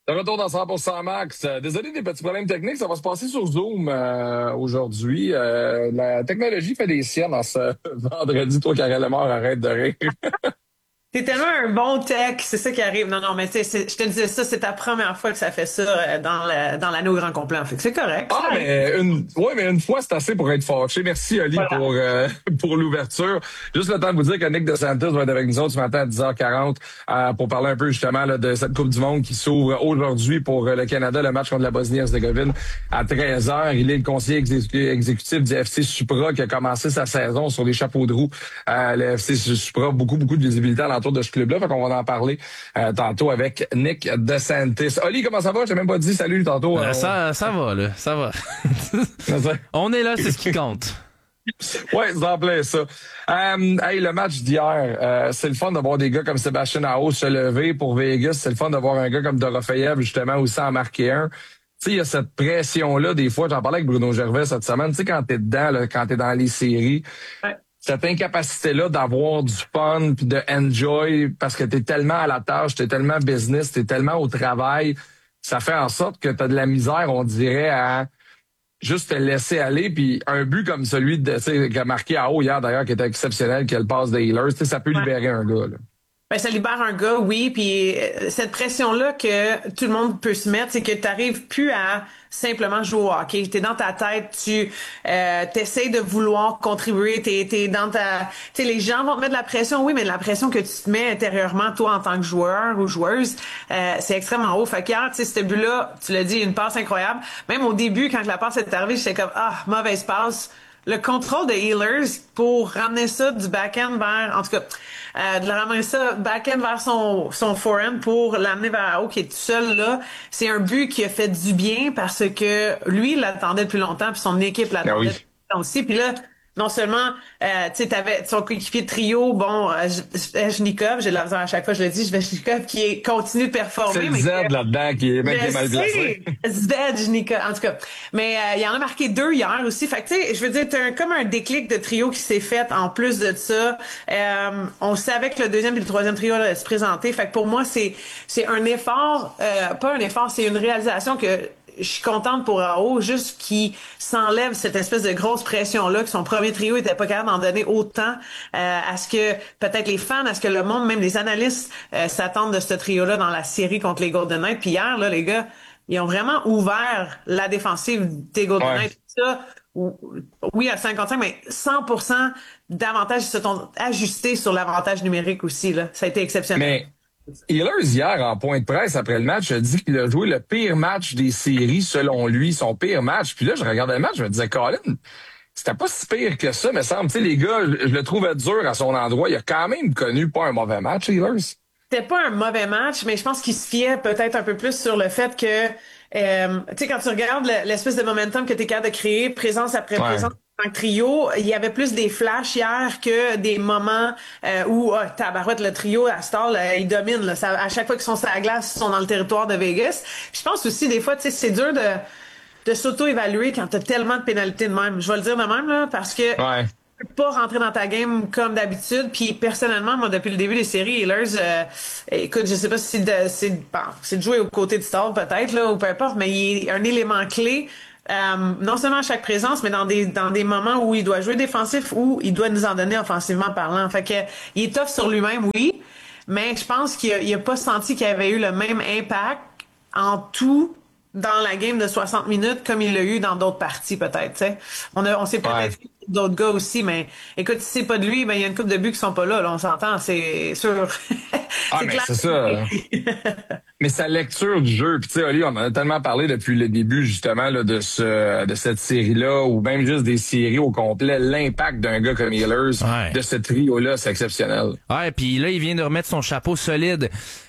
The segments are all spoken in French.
De retour dans 100% Max. Désolé des petits problèmes techniques, ça va se passer sur Zoom aujourd'hui. La technologie fait des siennes en ce vendredi. Toi, Karel Lemort, arrête de rire. T'es tellement un bon tech, c'est ça qui arrive. Non, non, mais tu sais, je te disais ça, c'est ta première fois que ça fait ça dans l'année au grand complet. Fait que c'est correct, ça Ah, arrive. mais une fois, c'est assez pour être fâché. Merci, Oli, Voilà. pour l'ouverture. Juste le temps de vous dire que Nick DeSantis va être avec nous autres ce matin à 10h40 pour parler un peu justement là, de cette Coupe du Monde qui s'ouvre aujourd'hui pour le Canada, le match contre la Bosnie-Herzégovine à 13h. Il est le conseiller exécutif du FC Supra qui a commencé sa saison sur les chapeaux de roue. Le FC Supra, beaucoup de visibilité alentour de ce club-là. Fait qu'on va en parler tantôt avec Nick DeSantis. Oli, comment ça va? J'ai même pas dit salut tantôt. Ça va, là. Ça va. On est là, c'est ce qui compte. Ouais, c'est en plein ça. Hey, le match d'hier, c'est le fun de voir des gars comme Sébastien Aho se lever pour Vegas. C'est le fun de voir un gars comme Dorofeyev, justement, aussi en marquer un. Tu sais, il y a cette pression-là, des fois. J'en parlais avec Bruno Gervais cette semaine. Tu sais, quand t'es dedans, là, quand t'es dans les séries, Ouais. cette incapacité-là d'avoir du fun puis de enjoy parce que t'es tellement à la tâche, t'es tellement business, t'es tellement au travail, ça fait en sorte que t'as de la misère, on dirait, à juste te laisser aller. Puis un but comme celui de, tu sais, qu'a marqué à haut hier d'ailleurs, qui était exceptionnel, qui est le passe des Healers, tu sais, ça peut Ouais. libérer un gars, là. Ben, ça libère un gars, oui, puis cette pression-là que tout le monde peut se mettre, c'est que tu n'arrives plus à simplement jouer au hockey. T'es dans ta tête, tu t'essayes de vouloir contribuer, t'es dans ta... Tu sais, les gens vont te mettre de la pression, oui, mais la pression que tu te mets intérieurement, toi, en tant que joueur ou joueuse, c'est extrêmement haut. Fait qu'hier, tu sais, ce but-là, tu l'as dit, une passe incroyable. Même au début, quand la passe est arrivée, j'étais comme, ah, mauvaise passe. Le contrôle de Healers pour ramener ça du back-end vers, en tout cas, de ramener ça back-end vers son forehand pour l'amener vers haut qui est tout seul là. C'est un but qui a fait du bien parce que lui, il l'attendait depuis longtemps puis son équipe Ah l'attendait oui. depuis longtemps aussi. Puis là, non seulement, tu sais, t'avais son coéquipier de trio, bon, Svechnikov, j'ai de la misère à chaque fois, je le dis, Svechnikov continue de C'est performer, le mais Z là-dedans qui est, même qui je est mal placé. sais, Zvezda, en tout cas. Mais il y en a marqué deux hier aussi. Fait que tu sais, je veux dire, t'as comme un déclic de trio qui s'est fait en plus de ça. On savait que le deuxième et le troisième trio allait se présenter. Fait que pour moi, c'est un effort, pas un effort, c'est une réalisation que je suis contente pour Ao, juste qu'il s'enlève cette espèce de grosse pression-là, que son premier trio était pas capable d'en donner autant, à ce que peut-être les fans, à ce que le monde, même les analystes, s'attendent de ce trio-là dans la série contre les Golden Knights. Puis hier, là, les gars, ils ont vraiment ouvert la défensive des Golden Ouais. Knights. Ça, oui, à 55, mais 100% d'avantages se sont ajustés sur l'avantage numérique aussi, là. Ça a été exceptionnel. Mais Healers, hier, en point de presse après le match, a dit qu'il a joué le pire match des séries, selon lui, son pire match. Puis là, je regardais le match, je me disais, Colin, c'était pas si pire que ça, mais semble, tu sais, les gars, je le trouvais dur à son endroit. Il a quand même connu pas un mauvais match, Healers. C'était pas un mauvais match, mais je pense qu'il se fiait peut-être un peu plus sur le fait que, tu sais, quand tu regardes l'espèce de momentum que tu es capable de créer, présence après Ouais. présence en trio, il y avait plus des flashs hier que des moments où, tabarouette, le trio, à Star, il domine. Là. À chaque fois qu'ils sont sur la glace, ils sont dans le territoire de Vegas. Puis je pense aussi, des fois, tu sais, c'est dur de s'auto-évaluer quand t'as tellement de pénalités de même. Je vais le dire de même, là, parce que Ouais. tu peux pas rentrer dans ta game comme d'habitude. Puis personnellement, moi, depuis le début des séries, Healers, écoute, je sais pas si c'est de jouer aux côtés de Stall peut-être, là, ou peu importe, mais il est un élément clé. Non seulement à chaque présence, mais dans des moments où il doit jouer défensif, où il doit nous en donner offensivement parlant. Fait que il est tough sur lui-même, oui, mais je pense qu'il a pas senti qu'il avait eu le même impact en tout dans la game de 60 minutes comme il l'a eu dans d'autres parties peut-être, tu sais. On s'est Ouais. peut-être d'autres gars aussi, mais écoute, si c'est pas de lui, ben il y a une couple de buts qui sont pas là, on s'entend, c'est sûr. Ah, C'est mais clair. c'est ça. Mais sa lecture du jeu, puis tu sais, Oli, on en a tellement parlé depuis le début, justement, là, de cette série-là, ou même juste des séries au complet, l'impact d'un gars comme Healers, Ouais. de ce trio-là, c'est exceptionnel. Ouais, puis là, il vient de remettre son chapeau solide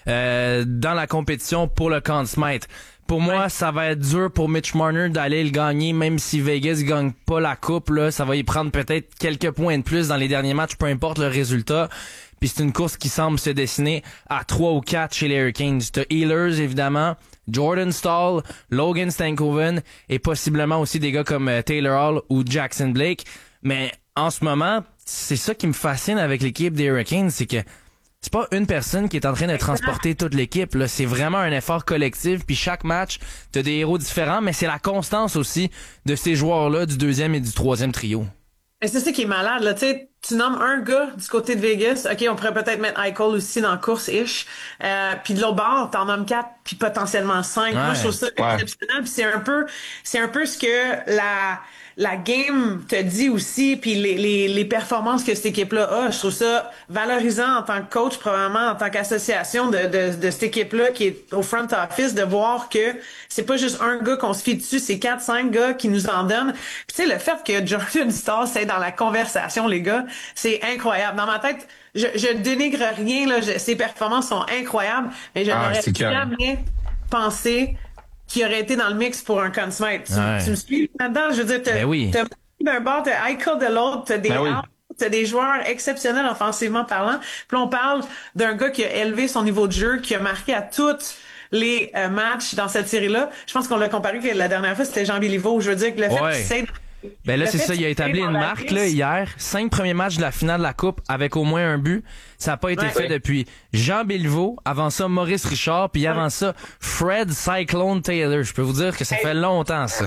dans la compétition pour le Conn Smythe. Pour moi, ça va être dur pour Mitch Marner d'aller le gagner, même si Vegas gagne pas la coupe. Là, ça va y prendre peut-être quelques points de plus dans les derniers matchs, peu importe le résultat. Puis c'est une course qui semble se dessiner à 3 ou 4 chez les Hurricanes. T'as Healers, évidemment, Jordan Stahl, Logan Stankoven et possiblement aussi des gars comme Taylor Hall ou Jackson Blake. Mais en ce moment, c'est ça qui me fascine avec l'équipe des Hurricanes, c'est que c'est pas une personne qui est en train de transporter toute l'équipe, là. C'est vraiment un effort collectif, puis chaque match, t'as des héros différents, mais c'est la constance aussi de ces joueurs-là, du deuxième et du troisième trio. Et c'est ça qui est malade, là. Tu sais, tu nommes un gars du côté de Vegas. OK, on pourrait peut-être mettre Eichel aussi dans la course-ish. Puis de l'autre bord, t'en nommes 4, puis potentiellement 5. Moi, je trouve ça exceptionnel. Puis c'est un peu ce que la game te dit aussi, puis les performances que cette équipe-là a. Je trouve ça valorisant en tant que coach, probablement en tant qu'association de cette équipe-là qui est au front office, de voir que c'est pas juste un gars qu'on se fie dessus, c'est 4-5 gars qui nous en donnent. Puis tu sais, le fait que Jordan Staal c'est dans la conversation, les gars, c'est incroyable. Dans ma tête, je dénigre rien, là. Ses performances sont incroyables, mais je n'aurais jamais pensé qui aurait été dans le mix pour un Conn Smythe. Tu me suis là-dedans? Je veux dire, t'as d'un bord, t'as Eichel de l'autre, t'as des joueurs exceptionnels offensivement parlant. Puis là, on parle d'un gars qui a élevé son niveau de jeu, qui a marqué à toutes les matchs dans cette série-là. Je pense qu'on l'a comparé que la dernière fois, c'était Jean Béliveau. Je veux dire que le fait qu'il s'aide... Ben là, c'est ça, il a établi une marque là hier. 5 premiers matchs de la finale de la Coupe avec au moins un but. Ça n'a pas été fait depuis Jean Béliveau, avant ça Maurice Richard, puis avant ça Fred Cyclone Taylor. Je peux vous dire que ça fait longtemps ça.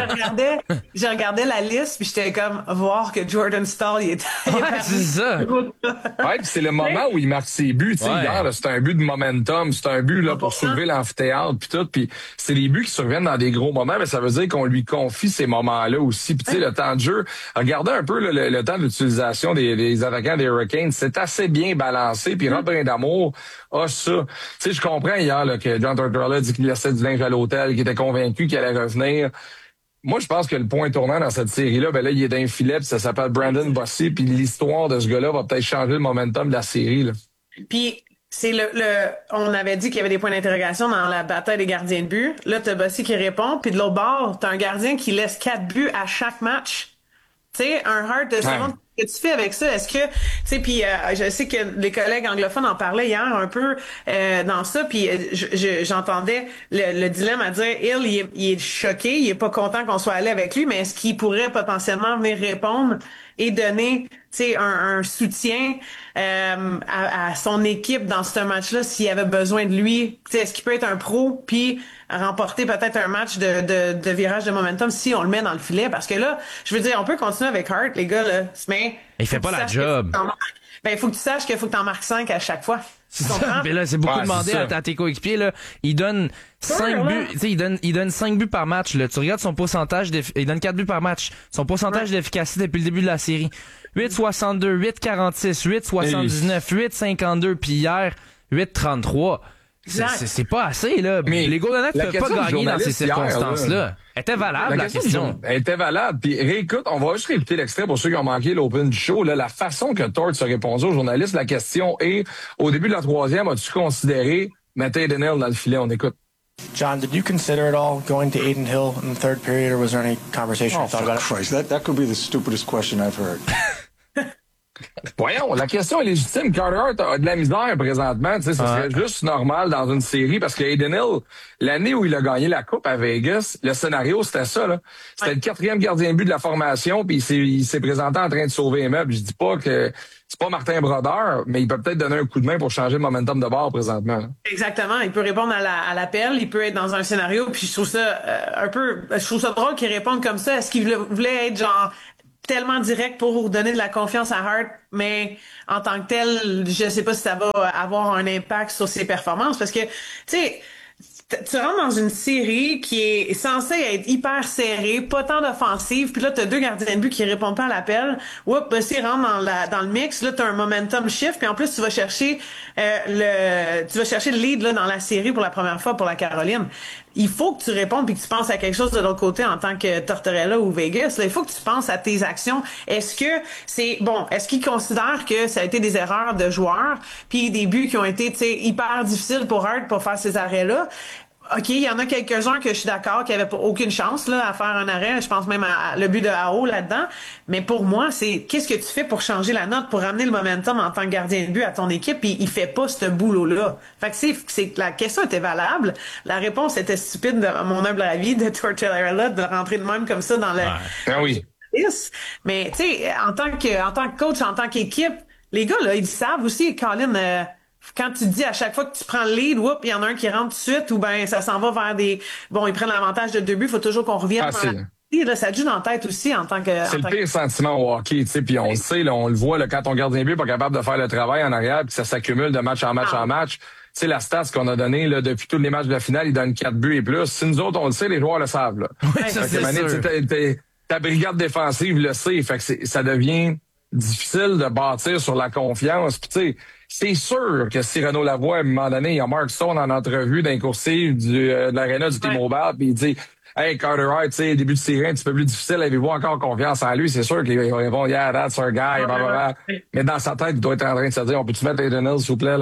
Je regardais la liste, puis j'étais comme voir que Jordan Staal il est c'est ça. Ouais, puis c'est le moment où il marque ses buts. Tu sais, hier, c'est un but de momentum, c'est un but là pour soulever l'amphithéâtre puis tout. Puis c'est des buts qui surviennent dans des gros moments, mais ça veut dire qu'on lui confie ces moments-là aussi. Puis tu sais, le temps de jeu, regardez un peu le temps d'utilisation des attaquants des Hurricanes, c'est assez bien balancé. Puis Robin d'Amour a ça. Tu sais, je comprends hier là, que John Tortorella dit qu'il laissait du linge à l'hôtel, qu'il était convaincu qu'il allait revenir. Moi, je pense que le point tournant dans cette série-là, ben là, il est d'un filet, puis ça s'appelle Brandon Bossy, puis l'histoire de ce gars-là va peut-être changer le momentum de la série, là. Puis c'est on avait dit qu'il y avait des points d'interrogation dans la bataille des gardiens de but. Là, t'as Bossy qui répond, puis de l'autre bord, t'as un gardien qui laisse 4 buts à chaque match. Tu sais, un Hart de seconde, qu'est-ce que tu fais avec ça? Est-ce que, tu sais, puis je sais que les collègues anglophones en parlaient hier un peu dans ça, puis j'entendais le dilemme à dire, il est choqué, il est pas content qu'on soit allé avec lui, mais est-ce qu'il pourrait potentiellement venir répondre et donner, tu sais, un soutien à son équipe dans ce match-là s'il avait besoin de lui? Tu sais, est-ce qu'il peut être un pro puis remporter peut-être un match de virage de momentum si on le met dans le filet? Parce que là, je veux dire, on peut continuer avec Hart, les gars, là. Mais il fait pas la job. Il faut que tu saches qu'il faut que t'en marques 5 à chaque fois. Mais là, c'est beaucoup demandé à tes coéquipiers, là. Il donne 5 buts, tu sais, il donne 5 buts par match, là. Tu regardes son pourcentage il donne 4 buts par match. Son pourcentage d'efficacité depuis le début de la série. 8,62, 8,46, 8,79, 8,52, puis hier, 8,33. C'est pas assez, là. Mais les Golden Knights ne peuvent pas gagner dans ces circonstances-là. Elle était valable, la question. Elle était valable. Puis réécoute, on va juste réécouter l'extrait pour ceux qui ont manqué l'open du show. Là, la façon que Torts a répondu aux journalistes, la question est, au début de la troisième, as-tu considéré mettre Adin Hill dans le filet? On écoute. John, did you consider at all going to Adin Hill in the third period, or was there any conversation? Oh, for Christ, that could be the stupidest question I've heard. Voyons, la question est légitime. Carter Hart a de la misère présentement. Tu sais, ça serait juste normal dans une série parce que Adin Hill, l'année où il a gagné la Coupe à Vegas, le scénario, c'était ça, là. C'était le 4e gardien de but de la formation, puis il s'est présenté en train de sauver les meubles. Je dis pas que c'est pas Martin Brodeur, mais il peut peut-être donner un coup de main pour changer le momentum de bord présentement, là. Exactement. Il peut répondre à l'appel, il peut être dans un scénario, puis je trouve ça je trouve ça drôle qu'il réponde comme ça. Est-ce qu'il voulait être genre tellement direct pour donner de la confiance à Hart, mais en tant que tel, je sais pas si ça va avoir un impact sur ses performances, parce que, tu sais, tu rentres dans une série qui est censée être hyper serrée, pas tant d'offensive, puis là t'as 2 gardiens de but qui répondent pas à l'appel. Oups, Bossy rentre dans le mix, là t'as un momentum shift, puis en plus tu vas chercher le lead là dans la série pour la première fois pour la Caroline. Il faut que tu répondes puis que tu penses à quelque chose de l'autre côté en tant que Tortorella ou Vegas. Là, il faut que tu penses à tes actions. Est-ce qu'ils considèrent que ça a été des erreurs de joueurs puis des buts qui ont été, tu sais, hyper difficiles pour Hart pour faire ces arrêts-là? OK, il y en a quelques-uns que je suis d'accord qui avaient aucune chance là à faire un arrêt. Je pense même à le but de AO là-dedans. Mais pour moi, c'est qu'est-ce que tu fais pour changer la note, pour ramener le momentum en tant que gardien de but à ton équipe, puis il fait pas ce boulot-là. Fait que c'est la question était valable. La réponse était stupide, à mon humble avis, de Tortorella de rentrer de même comme ça dans le... Ah oui. Mais tu sais, en tant que coach, en tant qu'équipe, les gars, là, ils savent aussi, Colin... quand tu te dis à chaque fois que tu prends le lead, il y en a un qui rentre tout de suite, ou ben ça s'en va vers ils prennent l'avantage de 2 buts, il faut toujours qu'on revienne là, ça te joue dans la tête aussi en tant que... C'est le pire sentiment au hockey, tu sais, puis on le sait, là, on le voit, là, quand ton gardien de but n'est pas capable de faire le travail en arrière, puis ça s'accumule de match en match en match. Tu sais, la stats qu'on a donnée, là, depuis tous les matchs de la finale, ils donnent 4 buts et plus. Si nous autres, on le sait, les joueurs le savent, là. Oui, ça, c'est sûr. Ta brigade défensive le sait, fait que ça devient difficile de bâtir sur la confiance. Puis tu sais, c'est sûr que si Renaud Lavoie, à un moment donné, il y a Mark Stone en entrevue d'un coursier de l'aréna du T-Mobile, puis il dit « Hey, Carter Hart, tu sais, début de série un petit peu plus difficile, avez-vous encore confiance en lui? » C'est sûr qu'ils vont « Yeah, that's our guy, blablabla. » Mais dans sa tête, il doit être en train de se dire « On peut-tu mettre Aiden Hill, s'il vous plaît, là? »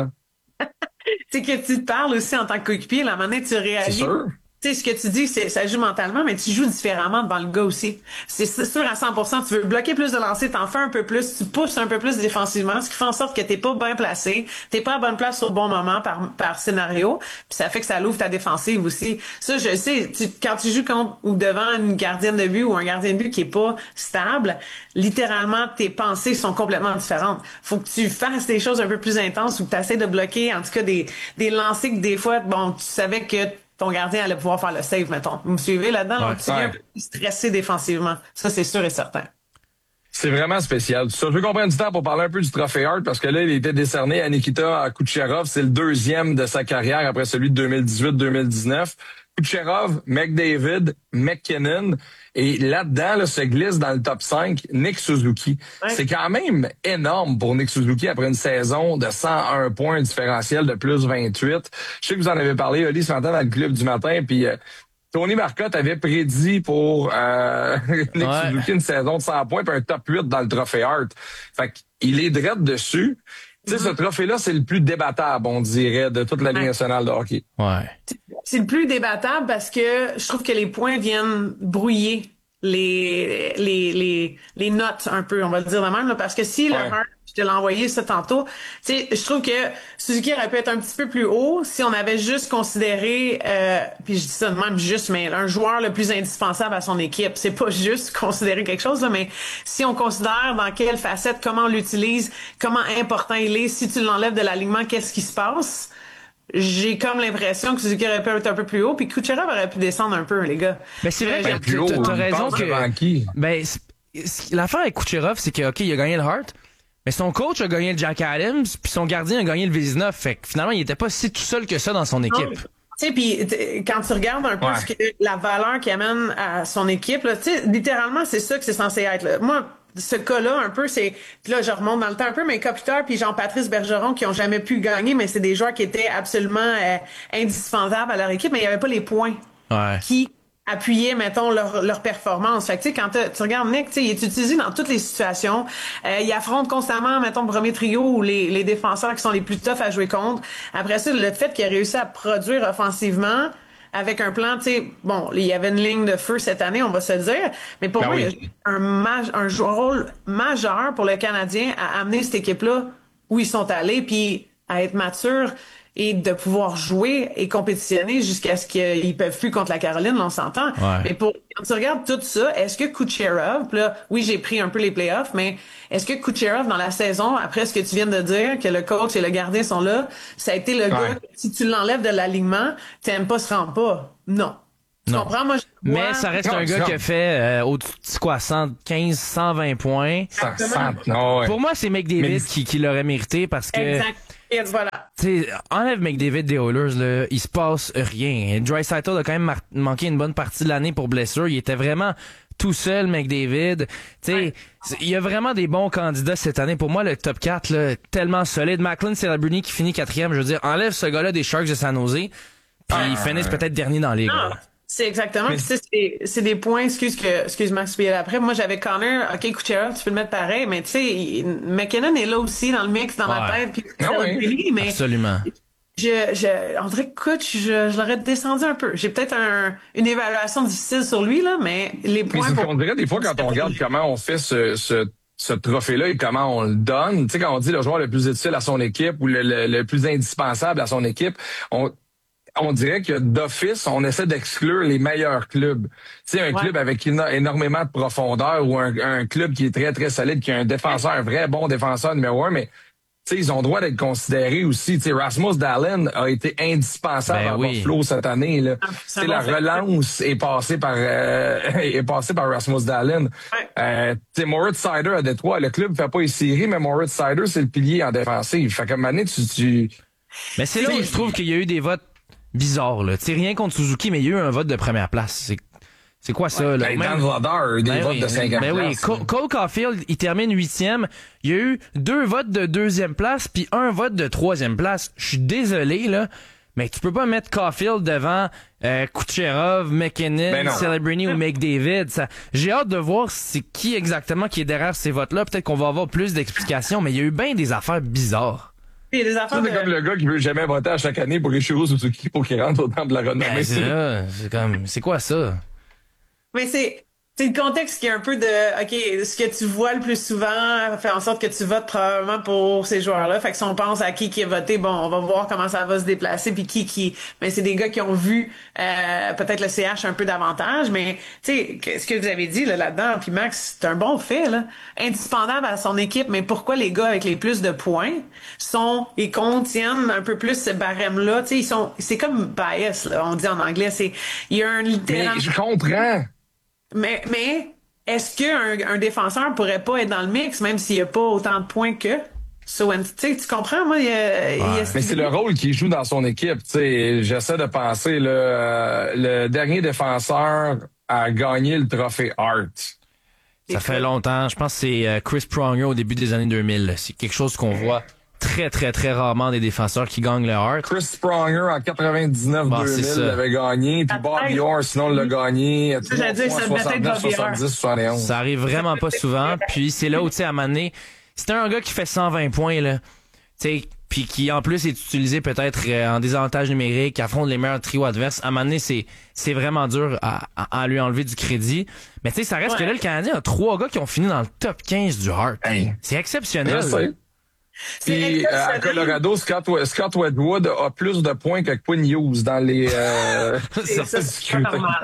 C'est que tu te parles aussi en tant que coéquipier, la manière tu réagis. C'est sûr. Tu sais, ce que tu dis, ça joue mentalement, mais tu joues différemment devant le gars aussi. C'est sûr à 100%, tu veux bloquer plus de lancers, t'en fais un peu plus, tu pousses un peu plus défensivement, ce qui fait en sorte que t'es pas bien placé, t'es pas à bonne place au bon moment par scénario, puis ça fait que ça l'ouvre ta défensive aussi. Ça, je sais, quand tu joues contre ou devant une gardienne de but ou un gardien de but qui est pas stable, littéralement, tes pensées sont complètement différentes. Faut que tu fasses des choses un peu plus intenses ou que tu essaies de bloquer, en tout cas, des lancers que des fois, bon, tu savais que ton gardien allait pouvoir faire le save, mettons. Vous me suivez là-dedans? Donc, tu es un peu stressé défensivement. Ça, c'est sûr et certain. C'est vraiment spécial. Je veux qu'on prenne du temps pour parler un peu du trophée Hart, parce que là, il était décerné à Nikita Kucherov. C'est le 2e de sa carrière après celui de 2018-2019. Kucherov, McDavid, McKinnon. Et là-dedans, là, se glisse dans le top 5 Nick Suzuki. Ouais. C'est quand même énorme pour Nick Suzuki après une saison de 101 points différentiel de plus 28. Je sais que vous en avez parlé, Oli, ce matin dans le club du matin, puis Tony Marcotte avait prédit pour Nick Suzuki une saison de 100 points puis un top 8 dans le trophée Hart. Fait qu'il est direct dessus. Tu sais, ce trophée-là, c'est le plus débattable, on dirait, de toute la Ligue nationale de hockey. Ouais. C'est le plus débattable parce que je trouve que les points viennent brouiller les notes un peu, on va le dire de même, là, parce que si le Hart, je te l'ai envoyé ça tantôt, tu sais, je trouve que Suzuki aurait pu être un petit peu plus haut si on avait juste considéré, puis je dis ça de même juste, mais un joueur le plus indispensable à son équipe. C'est pas juste considérer quelque chose, là, mais si on considère dans quelle facette, comment on l'utilise, comment important il est, si tu l'enlèves de l'alignement, qu'est-ce qui se passe? J'ai comme l'impression que Suzuki aurait pu être un peu plus haut, puis Kucherov aurait pu descendre un peu, les gars. Mais c'est vrai que t'as raison que... Ben, l'affaire avec Kucherov, c'est que, OK, il a gagné le Hart, mais son coach a gagné le Jack Adams, puis son gardien a gagné le Vézina. Fait que finalement, il était pas si tout seul que ça dans son équipe. Tu sais, puis quand tu regardes un peu la valeur qu'il amène à son équipe, tu sais, littéralement, c'est ça que c'est censé être. Là. Moi, ce cas-là, un peu, c'est... Puis là, je remonte dans le temps un peu, mais Kopitar puis Jean-Patrice Bergeron qui ont jamais pu gagner, mais c'est des joueurs qui étaient absolument indispensables à leur équipe, mais il n'y avait pas les points qui appuyaient, mettons, leur performance. Fait que, tu sais, quand tu regardes Nick, tu sais, il est utilisé dans toutes les situations. Il affronte constamment, mettons, le premier trio ou les défenseurs qui sont les plus toughs à jouer contre. Après ça, le fait qu'il a réussi à produire offensivement... avec un plan, tu sais, bon, il y avait une ligne de feu cette année, on va se le dire, mais pour moi, il y a un rôle majeur pour le Canadien à amener cette équipe-là où ils sont allés, puis à être mature et de pouvoir jouer et compétitionner jusqu'à ce qu'ils peuvent plus contre la Caroline, on s'entend. Ouais. Mais quand tu regardes tout ça, est-ce que Kucherov, là, oui, j'ai pris un peu les playoffs, mais est-ce que Kucherov, dans la saison, après ce que tu viens de dire, que le coach et le gardien sont là, ça a été le gars, si tu l'enlèves de l'alignement, t'aimes pas se rendre pas? Non. Tu comprends? Moi, mais ça reste un gars qui a fait au-dessus de quoi, 115, 120 points. 100, non, Pour moi, c'est McDavid qui l'aurait mérité parce que... Exact. Et voilà. Tu sais, enlève McDavid des Oilers, là, il se passe rien. Draisaitl a quand même manqué une bonne partie de l'année pour blessure. Il était vraiment tout seul, McDavid. Tu sais, il y a vraiment des bons candidats cette année. Pour moi, le top 4, là, tellement solide. Macklin, c'est la Bruni qui finit 4e. Je veux dire, enlève ce gars-là des Sharks de San Jose, puis ils finissent peut-être dernier dans la ligue. C'est exactement. C'est des points, excuse-moi, après. Moi, j'avais Connor, OK, Kucherov, tu peux le mettre pareil, mais tu sais, McKinnon est là aussi dans le mix, dans ma tête, puis mais absolument. On dirait que Kutch, je l'aurais descendu un peu. J'ai peut-être une évaluation difficile sur lui, là, mais les points... On dirait des fois, quand on regarde comment on fait ce trophée-là et comment on le donne, tu sais, quand on dit le joueur le plus utile à son équipe ou le plus indispensable à son équipe, on dirait que d'office, on essaie d'exclure les meilleurs clubs. Tu sais, un club avec énormément de profondeur ou un club qui est très, très solide, qui a un défenseur, un vrai bon défenseur numéro 1, mais tu sais, ils ont le droit d'être considérés aussi. Tu sais, Rasmus Dahlin a été indispensable à Buffalo cette année, là. Tu sais, la relance est passée par Rasmus Dahlin. Ouais. Tu sais, Moritz Seider à Détroit, le club fait pas les séries, mais Moritz Seider, c'est le pilier en défensive. Fait qu'à un moment donné, Mais c'est là où je trouve qu'il y a eu des votes bizarres, là. Tu sais, rien contre Suzuki, mais il y a eu un vote de première place. C'est quoi ça, là? Dan Vladar, des votes de 5e place. Oui, Cole Caulfield, il termine 8e. Il y a eu 2 votes de 2e place, puis 1 vote de 3e place. Je suis désolé, là, mais tu peux pas mettre Caulfield devant Kucherov, McKinnon, Celebrini ou McDavid. J'ai hâte de voir c'est qui exactement qui est derrière ces votes-là. Peut-être qu'on va avoir plus d'explications, mais il y a eu bien des affaires bizarres. C'est comme le gars qui veut jamais voter à chaque année pour Ichiro Suzuki pour qu'il rentre au temple de la renommée. C'est quoi ça? Mais c'est le contexte qui est un peu de, OK, ce que tu vois le plus souvent fait en sorte que tu votes probablement pour ces joueurs-là. Fait que si on pense à qui est voté, bon, on va voir comment ça va se déplacer puis qui. Mais c'est des gars qui ont vu peut-être le CH un peu davantage. Mais tu sais, ce que vous avez dit là-dedans, puis Max, c'est un bon fait, là. Indispensable à son équipe, mais pourquoi les gars avec les plus de points ils contiennent un peu plus ce barème-là? Tu sais, c'est comme bias, là, on dit en anglais. Il y a un littéral. Mais je comprends. Mais est-ce qu'un défenseur pourrait pas être dans le mix, même s'il n'y a pas autant de points que tu comprends, moi, mais c'est le rôle qu'il joue dans son équipe. J'essaie de penser, le dernier défenseur à gagner le trophée Hart. Ça fait longtemps. Je pense que c'est Chris Pronger au début des années 2000. C'est quelque chose qu'on voit très, très, très rarement des défenseurs qui gagnent le Hart. Chris Pronger en 99-2000 l'avait gagné, puis Bob Orr, sinon, l'a gagné. J'allais dire, ça devait être 70-71. Ça arrive vraiment pas souvent. Puis c'est là où, tu sais, à un moment donné, c'était un gars qui fait 120 points, là. Tu sais, puis qui, en plus, est utilisé peut-être en désavantage numérique, qui affronte les meilleurs trios adverses. À un moment donné, c'est vraiment dur à lui enlever du crédit. Mais tu sais, ça reste que là, le Canadien a 3 gars qui ont fini dans le top 15 du Hart. Hey. C'est exceptionnel. Je sais. Puis à Colorado, Scott Wedgwood a plus de points que Quinn Hughes dans les c'est normal.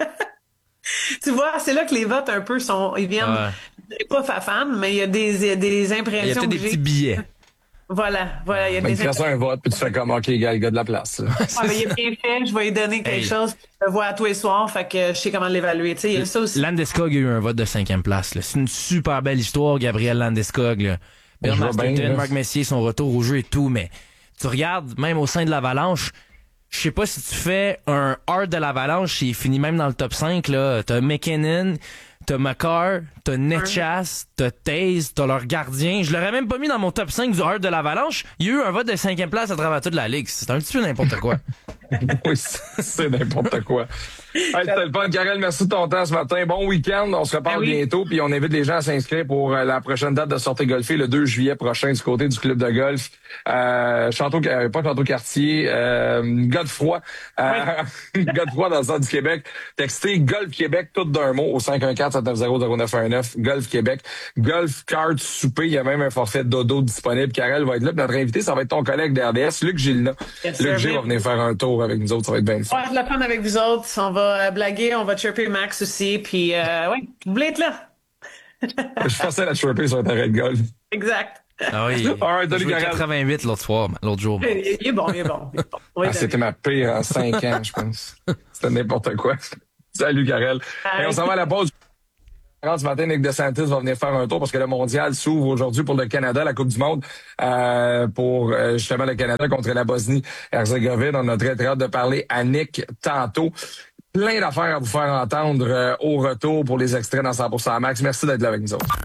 Tu vois, c'est là que les votes un peu ils viennent pas fafan, mais il y a des impressions. Il y a des petits billets. Voilà, il y a des impressions. Tu fais un vote puis tu fais comme OK, le gars de la place. Mais il est bien fait, je vais lui donner quelque chose, je le vois à tous les soirs, fait que je sais comment l'évaluer. Tu sais, il y a ça aussi. Landeskog a eu un vote de 5e place. Là. C'est une super belle histoire, Gabriel Landeskog. Là. Bernard Stoughton, Marc Messier, son retour au jeu et tout, mais tu regardes, même au sein de l'Avalanche, je sais pas si tu fais un Hart de l'Avalanche, il finit même dans le top 5, là. T'as McKinnon, t'as McCarr, t'as Netchas, t'as Taze, t'as leur gardien. Je l'aurais même pas mis dans mon top 5 du Hart de l'Avalanche. Il y a eu un vote de 5e place à travers toute la ligue. C'est un petit peu n'importe quoi. Oui, c'est n'importe quoi. Hey, c'était le fun. Karel, merci de ton temps ce matin. Bon week-end. On se reparle bientôt. Puis on invite les gens à s'inscrire pour la prochaine date de sortie golfée, le 2 juillet prochain, du côté du club de golf. Pas Château-Cartier, Godefroy. Godefroy dans le centre du Québec. Textez Golf Québec, tout d'un mot, au 514-790-0919. Golf Québec. Golf Card Souper. Il y a même un forfait dodo disponible. Karel va être là. Puis notre invité, ça va être ton collègue d'RDS, Luc Gilna. Luc G va venir faire un tour avec nous autres. Ça va être bien fun. On va le prendre avec vous autres. On va blaguer, on va chirper Max aussi. Puis, vous voulez être là. Je suis facile à chirper sur un terrain de golf. Exact. Ah oui. Right, joué 88 l'autre jour. Il est bon. C'était ma pire en 5 ans, je pense. C'était n'importe quoi. Salut, Karel. Et on s'en va à la pause. Ce matin, Nick DeSantis va venir faire un tour parce que le mondial s'ouvre aujourd'hui pour le Canada, la Coupe du Monde, pour justement le Canada contre la Bosnie-Herzégovine. On a très hâte de parler à Nick tantôt. Plein d'affaires à vous faire entendre au retour pour les extraits dans 100% Max. Merci d'être là avec nous autres.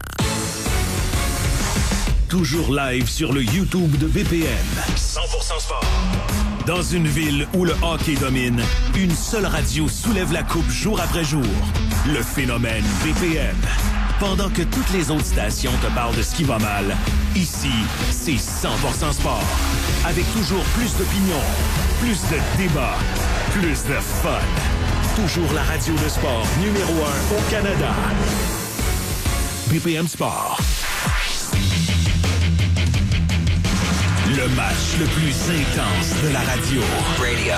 Toujours live sur le YouTube de BPM. 100% sport. Dans une ville où le hockey domine, une seule radio soulève la coupe jour après jour. Le phénomène BPM. Pendant que toutes les autres stations te parlent de ce qui va mal, ici, c'est 100% sport. Avec toujours plus d'opinions, plus de débats, plus de fun. Toujours la radio de sport numéro 1 au Canada. BPM Sport. Le match le plus intense de la radio. Radio.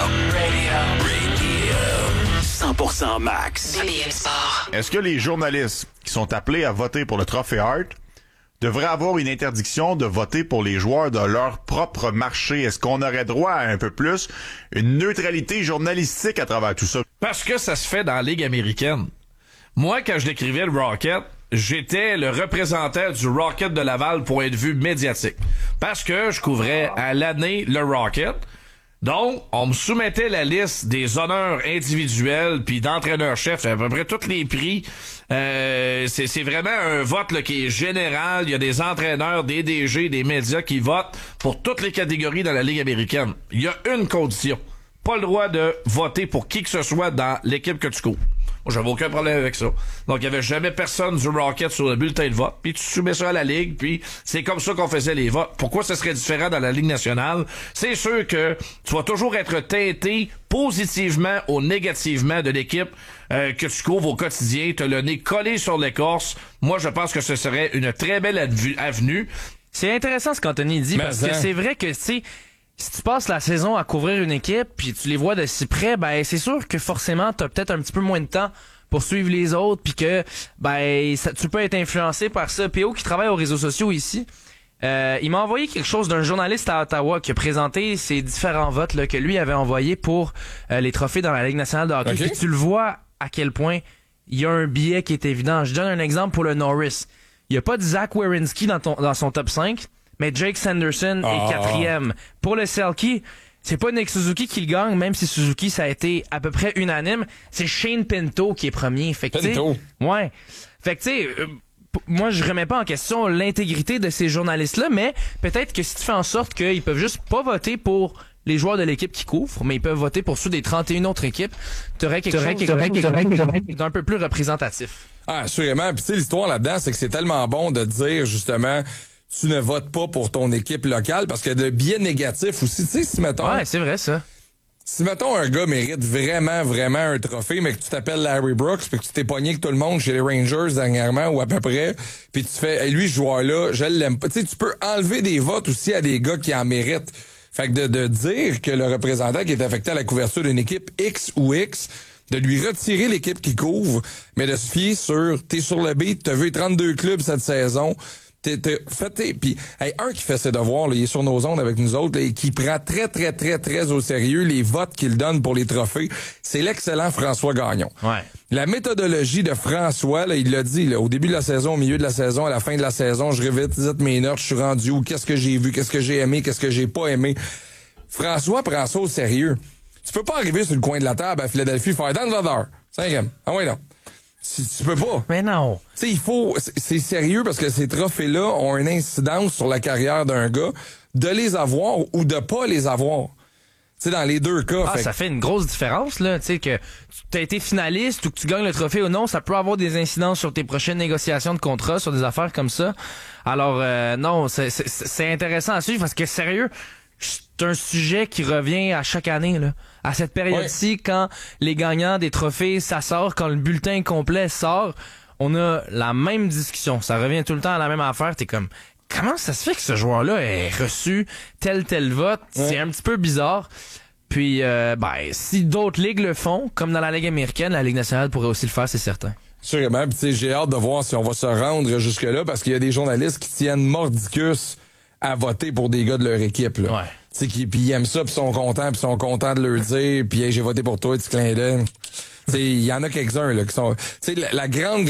100% Max. Est-ce que les journalistes qui sont appelés à voter pour le trophée Hart devrait avoir une interdiction de voter pour les joueurs de leur propre marché. Est-ce qu'on aurait droit à un peu plus une neutralité journalistique à travers tout ça? Parce que ça se fait dans la Ligue américaine. Moi, quand je décrivais le Rocket, j'étais le représentant du Rocket de Laval point de vue médiatique. Parce que je couvrais à l'année le Rocket. Donc, on me soumettait la liste des honneurs individuels puis d'entraîneur-chef, à peu près tous les prix. C'est vraiment un vote là, qui est général. Il y a des entraîneurs, des DG, des médias qui votent pour toutes les catégories dans la Ligue américaine. Il y a une condition. Pas le droit de voter pour qui que ce soit dans l'équipe que tu couvres. Moi, j'avais aucun problème avec ça. Donc, il y avait jamais personne du Rocket sur le bulletin de vote. Puis tu soumets ça à la Ligue, puis c'est comme ça qu'on faisait les votes. Pourquoi ce serait différent dans la Ligue nationale? C'est sûr que tu vas toujours être teinté positivement ou négativement de l'équipe que tu couvres au quotidien. T'as le nez collé sur l'écorce. Moi, je pense que ce serait une très belle avenue. C'est intéressant ce qu'Anthony dit, parce que c'est vrai que, tu sais, si tu passes la saison à couvrir une équipe puis tu les vois de si près, ben c'est sûr que forcément t'as peut-être un petit peu moins de temps pour suivre les autres puis que tu peux être influencé par ça. PO qui travaille aux réseaux sociaux ici, il m'a envoyé quelque chose d'un journaliste à Ottawa qui a présenté ces différents votes là, que lui avait envoyés pour les trophées dans la Ligue nationale de hockey. Okay. Puis tu le vois à quel point il y a un biais qui est évident. Je donne un exemple pour le Norris. Il y a pas de Zach Werenski dans son top 5. Mais Jake Sanderson est 4e. Pour le Selke, c'est pas Nick Suzuki qui le gagne, même si Suzuki, ça a été à peu près unanime. C'est Shane Pinto qui est premier. Fait que, Pinto? Ouais. Fait que, tu sais, moi, je remets pas en question l'intégrité de ces journalistes-là, mais peut-être que si tu fais en sorte qu'ils peuvent juste pas voter pour les joueurs de l'équipe qui couvrent, mais ils peuvent voter pour ceux des 31 autres équipes, t'aurais quelque chose d'un peu plus représentatif. Ah, assurément. Puis tu sais, l'histoire là-dedans, c'est que c'est tellement bon de dire, justement, tu ne votes pas pour ton équipe locale, parce que de biais négatifs aussi, tu sais, si mettons... Ouais, c'est vrai, ça. Si, mettons, un gars mérite vraiment, vraiment un trophée, mais que tu t'appelles Larry Brooks, puis que tu t'es pogné avec tout le monde chez les Rangers dernièrement, ou à peu près, puis tu fais, hey, lui, ce joueur-là, je l'aime pas. Tu sais, tu peux enlever des votes aussi à des gars qui en méritent. Fait que de dire que le représentant qui est affecté à la couverture d'une équipe X ou X, de lui retirer l'équipe qui couvre, mais de se fier sur, t'es sur le beat, t'as vu 32 clubs cette saison, puis un qui fait ses devoirs, là, il est sur nos ondes avec nous autres, là, et qui prend très, très, très, très au sérieux les votes qu'il donne pour les trophées, c'est l'excellent François Gagnon. Ouais. La méthodologie de François, là, il l'a dit, là, au début de la saison, au milieu de la saison, à la fin de la saison, je revisite mes notes, je suis rendu où, qu'est-ce que j'ai vu, qu'est-ce que j'ai aimé, qu'est-ce que j'ai pas aimé. François prend ça au sérieux. Tu peux pas arriver sur le coin de la table à Philadelphie, faire Dan Vladar, 5e. Ah ouais, non. Tu peux pas. Mais non. Tu sais, il faut... C'est sérieux parce que ces trophées-là ont une incidence sur la carrière d'un gars, de les avoir ou de pas les avoir. Tu sais, dans les deux cas. Ça fait une grosse différence, là. Tu sais, que tu as été finaliste ou que tu gagnes le trophée ou non, ça peut avoir des incidences sur tes prochaines négociations de contrat, sur des affaires comme ça. Alors, non, c'est intéressant à suivre parce que, sérieux, c'est un sujet qui revient à chaque année, là. À cette période-ci, quand les gagnants des trophées, ça sort, quand le bulletin complet sort, on a la même discussion. Ça revient tout le temps à la même affaire. T'es comme, comment ça se fait que ce joueur-là ait reçu tel vote? Ouais. C'est un petit peu bizarre. Puis, si d'autres ligues le font, comme dans la Ligue américaine, la Ligue nationale pourrait aussi le faire, c'est certain. Sûrement. Puis, tu sais, j'ai hâte de voir si on va se rendre jusque-là, parce qu'il y a des journalistes qui tiennent mordicus à voter pour des gars de leur équipe, là. Ouais. Tu sais, puis ils aiment ça, puis ils sont contents de leur dire, puis hey, j'ai voté pour toi, tu clin d'œil. Tu sais, il y en a quelques-uns là qui sont, tu sais, la grande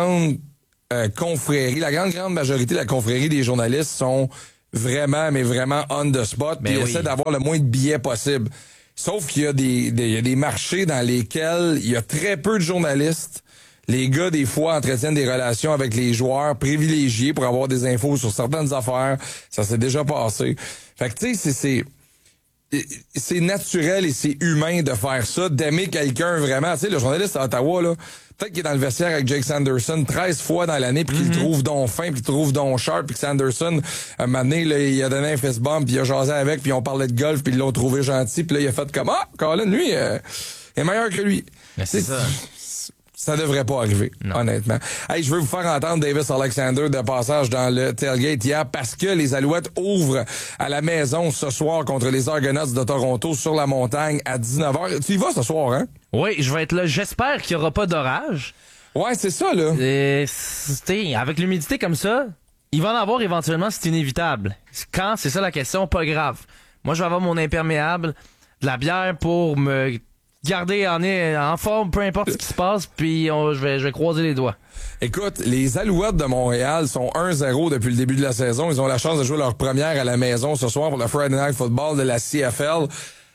confrérie, la grande majorité de la confrérie des journalistes sont vraiment, mais vraiment on the spot, puis essaient d'avoir le moins de billets possible. Sauf qu'il y a des marchés dans lesquels il y a très peu de journalistes. Les gars, des fois, entretiennent des relations avec les joueurs privilégiés pour avoir des infos sur certaines affaires. Ça s'est déjà passé. Fait que, tu sais, c'est naturel et c'est humain de faire ça, d'aimer quelqu'un vraiment. Tu sais, le journaliste à Ottawa, là, peut-être qu'il est dans le vestiaire avec Jake Sanderson 13 fois dans l'année, puis qu'il le trouve donc fin, puis qu'il trouve donc sharp, puis que Sanderson, un moment donné, là, il a donné un fist bump, puis il a jasé avec, puis on parlait de golf, puis ils l'ont trouvé gentil, puis là, il a fait comme, Colin, lui, est meilleur que lui. Mais c'est ça. Ça devrait pas arriver, honnêtement. Hey, je veux vous faire entendre Davis Alexander de passage dans le tailgate hier parce que les Alouettes ouvrent à la maison ce soir contre les Argonauts de Toronto sur la montagne à 19h. Tu y vas ce soir, hein? Oui, je vais être là. J'espère qu'il y aura pas d'orage. Ouais, c'est ça, là. Avec l'humidité comme ça, Il va en avoir éventuellement, c'est inévitable. Quand, c'est ça la question, pas grave. Moi, je vais avoir mon imperméable, de la bière pour me garder en forme, peu importe ce qui se passe, puis je vais croiser les doigts. Écoute, les Alouettes de Montréal sont 1-0 depuis le début de la saison. Ils ont la chance de jouer leur première à la maison ce soir pour le Friday Night Football de la CFL.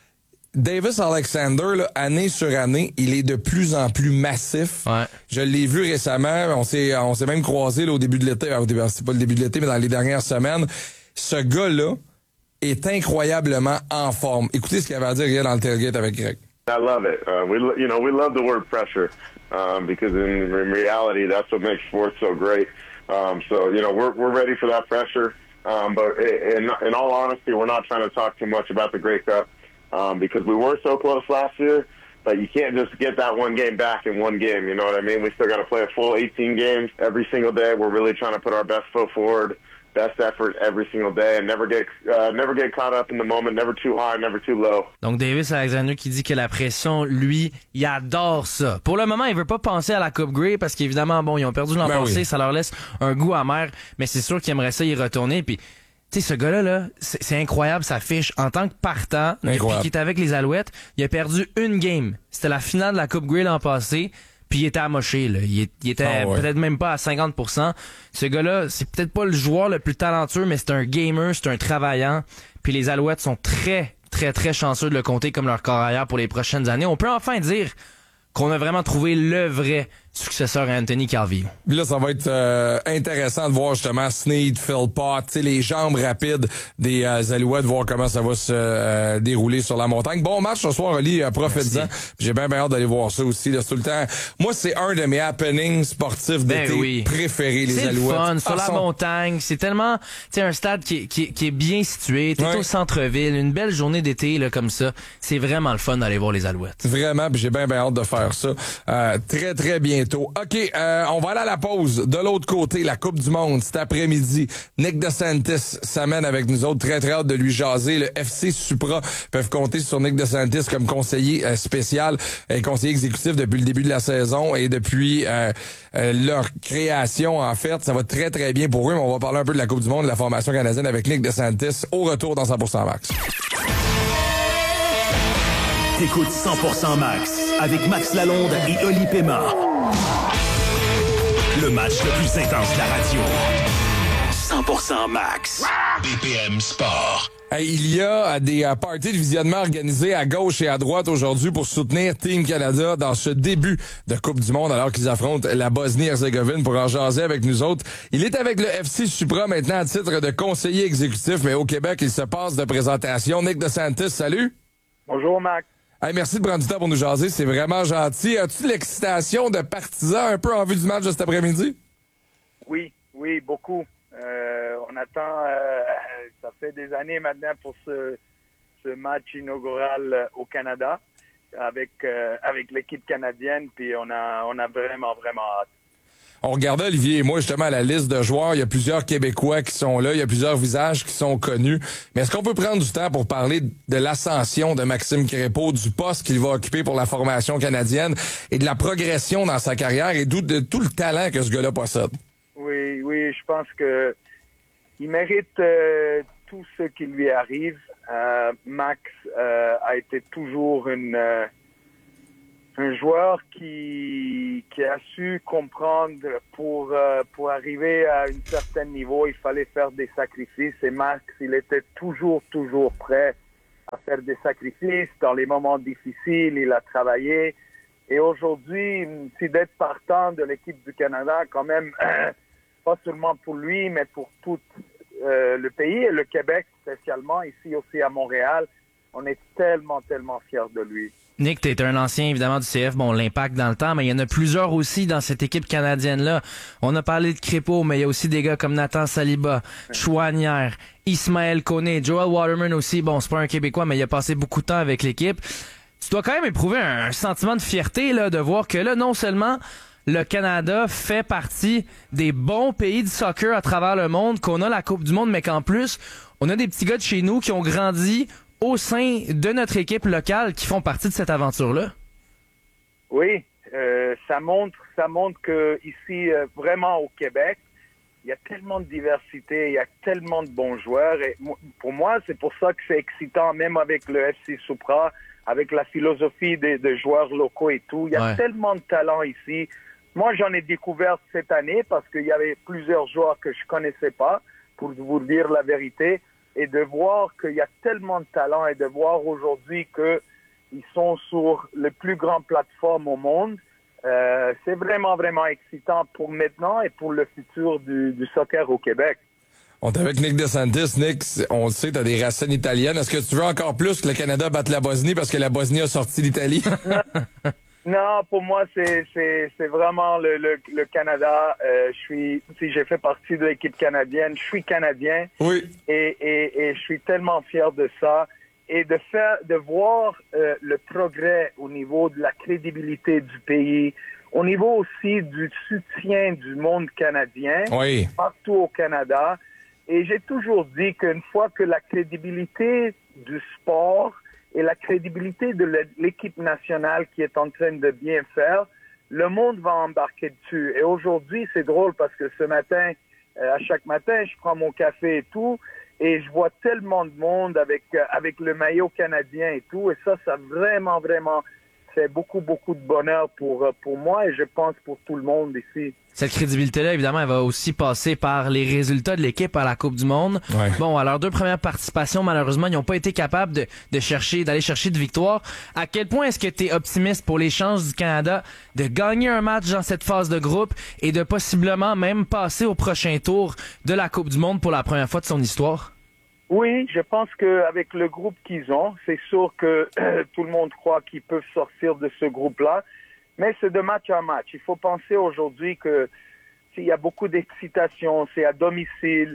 Davis Alexander, là, année sur année, il est de plus en plus massif. Ouais. Je l'ai vu récemment. On s'est même croisé là, au début de l'été. C'est pas le début de l'été, mais dans les dernières semaines. Ce gars-là est incroyablement en forme. Écoutez ce qu'il avait à dire hier dans le tailgate avec Greg. I love it. We love the word pressure because in reality, that's what makes sports so great. So we're ready for that pressure. But in all honesty, we're not trying to talk too much about the Grey Cup because we were so close last year. But you can't just get that one game back in one game. You know what I mean? We still got to play a full 18 games every single day. We're really trying to put our best foot forward. Best effort every single day and never get caught up in the moment, never too high, never too low. Donc Davis Alexander qui dit que la pression, lui, il adore ça. Pour le moment, il veut pas penser à la Coupe Grey parce qu'évidemment, bon, ils ont perdu l'an passé, ça leur laisse un goût amer, mais c'est sûr qu'il aimerait ça y retourner. Puis, tu sais, ce gars-là, là, c'est incroyable sa fiche. En tant que partant, depuis qu'il est avec les Alouettes, il a perdu une game. C'était la finale de la Coupe Grey l'an passé. Puis il était amoché, là. Il était peut-être même pas à 50%. Ce gars-là, c'est peut-être pas le joueur le plus talentueux, mais c'est un gamer, c'est un travaillant. Puis les Alouettes sont très, très, très chanceux de le compter comme leur corps arrière pour les prochaines années. On peut enfin dire qu'on a vraiment trouvé le vrai successeur à Anthony Calvillo. Là, ça va être intéressant de voir justement Snead, Philpott, les jambes rapides des Alouettes, voir comment ça va se dérouler sur la montagne. Bon match ce soir, Oli, profites-en. J'ai bien hâte d'aller voir ça aussi. Là, tout le temps. Moi, c'est un de mes happenings sportifs d'été préférés, les Alouettes. C'est fun, sur la montagne. C'est tellement, un stade qui est bien situé. T'es au centre-ville. Une belle journée d'été, là, comme ça. C'est vraiment le fun d'aller voir les Alouettes. Vraiment, puis j'ai bien hâte de faire ça. Très, très bientôt. OK, on va aller à la pause. De l'autre côté, la Coupe du Monde, cet après-midi. Nick DeSantis s'amène avec nous autres. Très, très hâte de lui jaser. Le FC Supra peuvent compter sur Nick DeSantis comme conseiller spécial et conseiller exécutif depuis le début de la saison et depuis leur création, en fait. Ça va très, très bien pour eux, mais on va parler un peu de la Coupe du Monde, de la formation canadienne avec Nick DeSantis au retour dans 100% Max. T'écoutes 100% Max avec Max Lalonde et Oli Pema. Le match le plus intense de la radio. 100% Max. BPM Sport. Il y a des parties de visionnement organisées à gauche et à droite aujourd'hui pour soutenir Team Canada dans ce début de Coupe du Monde alors qu'ils affrontent la Bosnie-Herzégovine pour en jaser avec nous autres. Il est avec le FC Supra maintenant à titre de conseiller exécutif, mais au Québec, il se passe de présentation. Nick DeSantis, salut. Bonjour, Max. Hey, merci de prendre du temps pour nous jaser, c'est vraiment gentil. As-tu de l'excitation de partisan un peu en vue du match de cet après-midi? Oui, beaucoup. On attend, ça fait des années maintenant pour ce match inaugural au Canada avec l'équipe canadienne, puis on a vraiment hâte. On regardait, Olivier et moi, justement, la liste de joueurs. Il y a plusieurs Québécois qui sont là. Il y a plusieurs visages qui sont connus. Mais est-ce qu'on peut prendre du temps pour parler de l'ascension de Maxime Crépeau, du poste qu'il va occuper pour la formation canadienne et de la progression dans sa carrière et de tout le talent que ce gars-là possède? Oui, je pense que il mérite tout ce qui lui arrive. Max a été toujours un joueur qui a su comprendre pour arriver à un certain niveau, il fallait faire des sacrifices. Et Max, il était toujours prêt à faire des sacrifices. Dans les moments difficiles, il a travaillé. Et aujourd'hui, c'est d'être partant de l'équipe du Canada, quand même, pas seulement pour lui, mais pour tout le pays et le Québec spécialement, ici aussi à Montréal. On est tellement fiers de lui. Nick, t'es un ancien, évidemment, du CF, bon, l'impact dans le temps, mais il y en a plusieurs aussi dans cette équipe canadienne-là. On a parlé de Crépeau, mais il y a aussi des gars comme Nathan Saliba, Chouanière, Ismaël Koné, Joel Waterman aussi. Bon, c'est pas un Québécois, mais il a passé beaucoup de temps avec l'équipe. Tu dois quand même éprouver un sentiment de fierté, là, de voir que là, non seulement le Canada fait partie des bons pays du soccer à travers le monde, qu'on a la Coupe du Monde, mais qu'en plus, on a des petits gars de chez nous qui ont grandi au sein de notre équipe locale qui font partie de cette aventure-là? Oui, ça montre que ici, vraiment au Québec, il y a tellement de diversité, il y a tellement de bons joueurs. Et pour moi, c'est pour ça que c'est excitant, même avec le FC Supra, avec la philosophie de joueurs locaux et tout. Il y a tellement de talent ici. Moi, j'en ai découvert cette année parce qu'il y avait plusieurs joueurs que je connaissais pas, pour vous dire la vérité. Et de voir qu'il y a tellement de talent et de voir aujourd'hui qu'ils sont sur les plus grandes plateformes au monde, c'est vraiment, vraiment excitant pour maintenant et pour le futur du soccer au Québec. On est avec Nick DeSantis. Nick, on le sait, t'as des racines italiennes. Est-ce que tu veux encore plus que le Canada batte la Bosnie parce que la Bosnie a sorti l'Italie? Non, pour moi, c'est vraiment le Canada. Si j'ai fait partie de l'équipe canadienne, je suis Canadien. Oui. Et je suis tellement fier de ça. Et de voir le progrès au niveau de la crédibilité du pays, au niveau aussi du soutien du monde canadien, partout au Canada. Et j'ai toujours dit qu'une fois que la crédibilité du sport et la crédibilité de l'équipe nationale qui est en train de bien faire, le monde va embarquer dessus. Et aujourd'hui, c'est drôle parce que ce matin, à chaque matin, je prends mon café et tout, et je vois tellement de monde avec le maillot canadien et tout, et ça vraiment, vraiment fait beaucoup, beaucoup de bonheur pour moi et je pense pour tout le monde ici. Cette crédibilité-là, évidemment, elle va aussi passer par les résultats de l'équipe à la Coupe du Monde. Ouais. Bon, à leurs 2 premières participations, malheureusement, ils n'ont pas été capables d'aller chercher de victoires. À quel point est-ce que tu es optimiste pour les chances du Canada de gagner un match dans cette phase de groupe et de possiblement même passer au prochain tour de la Coupe du Monde pour la première fois de son histoire? Oui, je pense qu'avec le groupe qu'ils ont, c'est sûr que tout le monde croit qu'ils peuvent sortir de ce groupe-là. Mais c'est de match en match. Il faut penser aujourd'hui que s'il y a beaucoup d'excitation, c'est à domicile.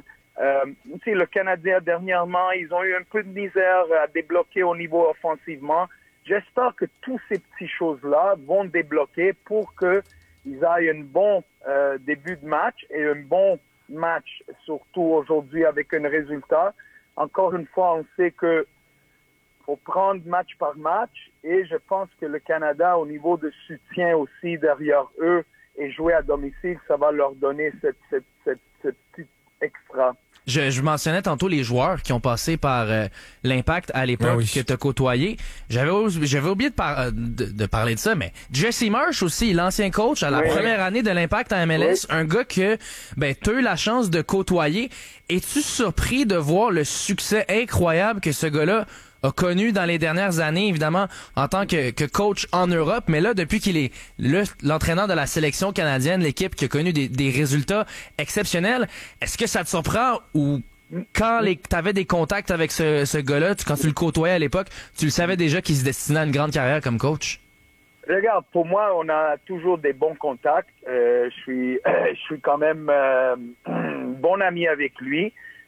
Le Canadien, dernièrement, ils ont eu un peu de misère à débloquer au niveau offensivement. J'espère que tous ces petites choses-là vont débloquer pour qu'ils aient un bon début de match et un bon match, surtout aujourd'hui avec un résultat. Encore une fois, on sait que faut prendre match par match et je pense que le Canada, au niveau de soutien aussi derrière eux et jouer à domicile, ça va leur donner cette petite extra. Je mentionnais tantôt les joueurs qui ont passé par l'Impact à l'époque que tu as côtoyé. J'avais oublié de parler de ça, mais Jesse Marsh aussi, l'ancien coach à la première année de l'Impact en MLS, un gars que tu as eu la chance de côtoyer. Es-tu surpris de voir le succès incroyable que ce gars-là a connu dans les dernières années, évidemment, en tant que coach en Europe, mais là, depuis qu'il est l'entraîneur de la sélection canadienne, l'équipe qui a connu des résultats exceptionnels, est-ce que ça te surprend ou quand t'avais des contacts avec ce gars-là, quand tu le côtoyais à l'époque, tu le savais déjà qu'il se destinait à une grande carrière comme coach? Regarde, pour moi, on a toujours des bons contacts. Je suis quand même bon ami avec lui.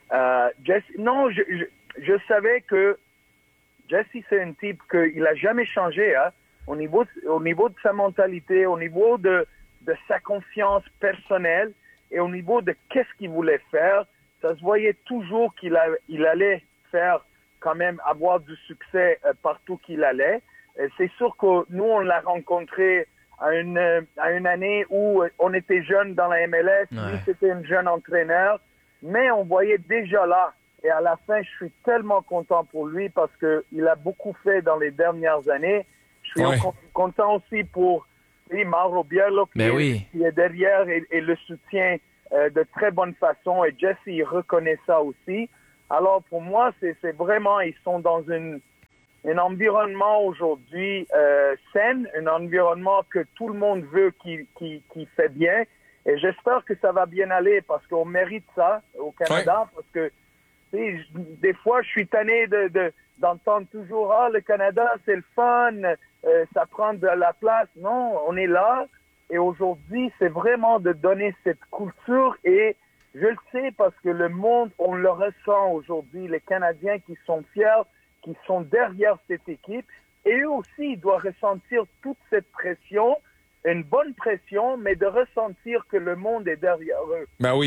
Je savais que Jesse, c'est un type qu'il a jamais changé, hein, au niveau de sa mentalité, au niveau de sa confiance personnelle et au niveau de qu'est-ce qu'il voulait faire. Ça se voyait toujours qu'il allait faire quand même avoir du succès partout qu'il allait. C'est sûr que nous, on l'a rencontré à une année où on était jeunes dans la MLS. Ouais. Lui, c'était un jeune entraîneur, mais on voyait déjà là. Et à la fin, je suis tellement content pour lui parce qu'il a beaucoup fait dans les dernières années. Je suis content aussi pour Mauro Biello qui est derrière et le soutien de très bonne façon. Et Jesse, il reconnaît ça aussi. Alors pour moi, c'est vraiment, ils sont dans un environnement aujourd'hui sain, un environnement que tout le monde veut qui fait bien. Et j'espère que ça va bien aller parce qu'on mérite ça au Canada parce que des fois, je suis tanné d'entendre toujours « Ah, le Canada, c'est le fun, ça prend de la place. » Non, on est là et aujourd'hui, c'est vraiment de donner cette culture et je le sais parce que le monde, on le ressent aujourd'hui, les Canadiens qui sont fiers, qui sont derrière cette équipe et eux aussi, ils doivent ressentir toute cette pression, une bonne pression, mais de ressentir que le monde est derrière eux. Ben oui.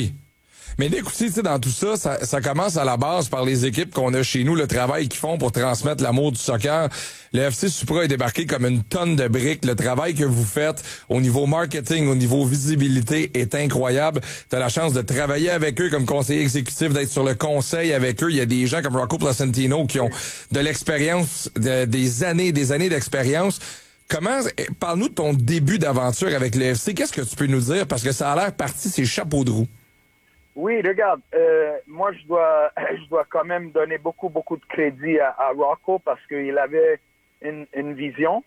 Mais Nick, aussi, tu sais, dans tout ça, ça commence à la base par les équipes qu'on a chez nous, le travail qu'ils font pour transmettre l'amour du soccer. Le FC Supra est débarqué comme une tonne de briques. Le travail que vous faites au niveau marketing, au niveau visibilité est incroyable. Tu as la chance de travailler avec eux comme conseiller exécutif, d'être sur le conseil avec eux. Il y a des gens comme Rocco Placentino qui ont de l'expérience, des années d'expérience. Parle-nous de ton début d'aventure avec le FC. Qu'est-ce que tu peux nous dire? Parce que ça a l'air parti, c'est chapeau de roue. Oui, regarde, moi je dois quand même donner beaucoup de crédit à Rocco parce qu'il avait une vision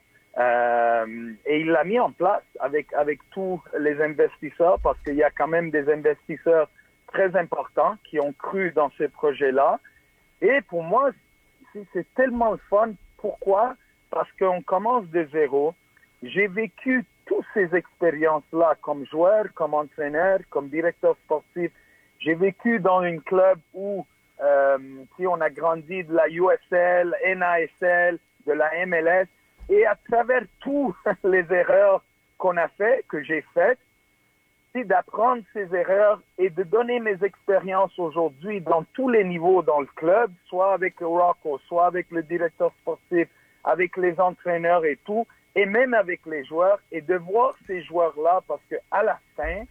et il l'a mis en place avec tous les investisseurs parce qu'il y a quand même des investisseurs très importants qui ont cru dans ce projet-là. Et pour moi, c'est tellement le fun. Pourquoi? Parce qu'on commence de zéro. J'ai vécu toutes ces expériences-là comme joueur, comme entraîneur, comme directeur sportif. J'ai vécu dans un club où on a grandi de la USL, NASL, de la MLS, et à travers toutes les erreurs qu'on a faites, que j'ai faites, c'est d'apprendre ces erreurs et de donner mes expériences aujourd'hui dans tous les niveaux dans le club, soit avec Rocco, soit avec le directeur sportif, avec les entraîneurs et tout, et même avec les joueurs, et de voir ces joueurs-là, parce que à la fin,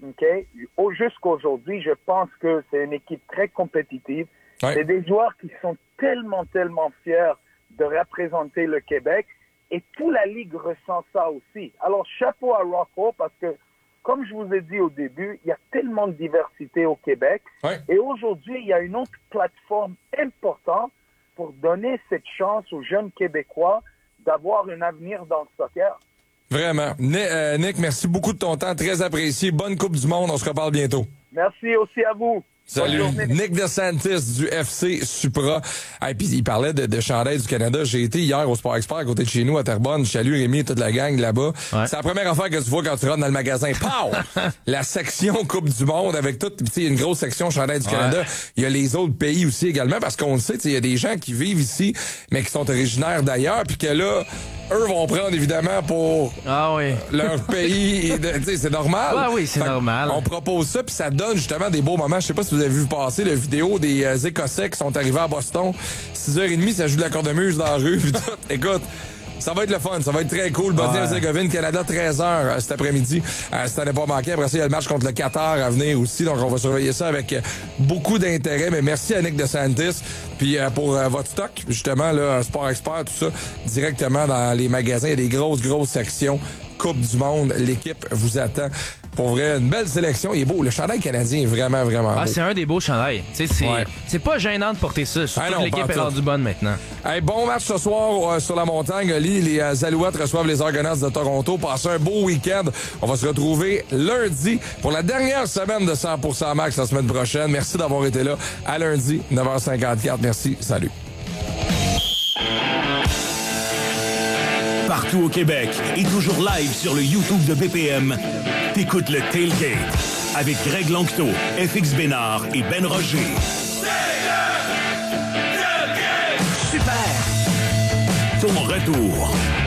jusqu'aujourd'hui, je pense que c'est une équipe très compétitive. Ouais. C'est des joueurs qui sont tellement fiers de représenter le Québec et toute la Ligue ressent ça aussi. Alors, chapeau à Rocco parce que, comme je vous ai dit au début, il y a tellement de diversité au Québec. Ouais. Et aujourd'hui, il y a une autre plateforme importante pour donner cette chance aux jeunes Québécois d'avoir un avenir dans le soccer. Vraiment. Nick, merci beaucoup de ton temps. Très apprécié. Bonne Coupe du Monde. On se reparle bientôt. Merci aussi à vous. Salut. Nick DeSantis du FC Supra. Et puis il parlait de chandail du Canada. J'ai été hier au Sport Expert à côté de chez nous à Terrebonne. Je salue Rémi et toute la gang là-bas. Ouais. C'est la première affaire que tu vois quand tu rentres dans le magasin. Pow! La section Coupe du Monde avec tout. Il y a une grosse section chandail du Canada. Il y a les autres pays aussi également parce qu'on le sait, il y a des gens qui vivent ici mais qui sont originaires d'ailleurs puis que là, eux vont prendre évidemment pour leur pays. C'est normal. Ah oui, c'est normal. On propose ça puis ça donne justement des beaux moments. Je sais pas si vous avez vu passer la vidéo des Écossais qui sont arrivés à Boston. 6h30, ça joue de la cornemuse dans la rue. Puis tout. Écoute, ça va être le fun. Ça va être très cool. Bosnie-Herzégovine, Canada, 13h cet après-midi. Ça n'est pas manqué. Après ça, il y a le match contre le Qatar à venir aussi. Donc, on va surveiller ça avec beaucoup d'intérêt. Mais merci à Nick DeSantis. Puis pour votre stock, justement, là, Sport Expert, tout ça, directement dans les magasins. Il y a des grosses sections. Coupe du Monde. L'équipe vous attend. Pour vrai, une belle sélection. Il est beau. Le chandail canadien est vraiment beau. C'est un des beaux chandails. C'est pas gênant de porter ça. Surtout que l'équipe est rendue bonne maintenant. Hey, bon match ce soir sur la montagne. Les Alouettes reçoivent les Argonauts de Toronto. Passez un beau week-end. On va se retrouver lundi pour la dernière semaine de 100% Max la semaine prochaine. Merci d'avoir été là. À lundi, 9h54. Merci. Salut. Partout au Québec et toujours live sur le YouTube de BPM, t'écoutes le Tailgate avec Greg Lanctot, FX Bénard et Ben Roger. Super! Ton retour